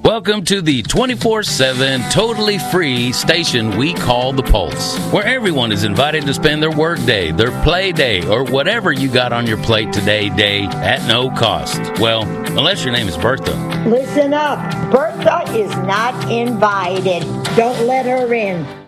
Welcome to the 24/7, totally free station we call The Pulse, where everyone is invited to spend their work day, their play day, or whatever you got on your plate today day at no cost. Well, unless your name is Bertha. Listen up. Bertha is not invited. Don't let her in.